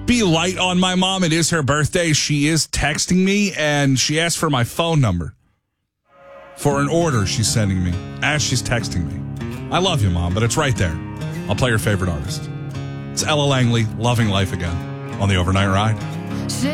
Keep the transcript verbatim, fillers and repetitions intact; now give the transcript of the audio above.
be light on my mom. It is her birthday. She is texting me, and she asked for my phone number for an order she's sending me as she's texting me. I love you, Mom, but it's right there. I'll play your favorite artist. It's Ella Langley, Loving Life Again, on the Overnight Ride.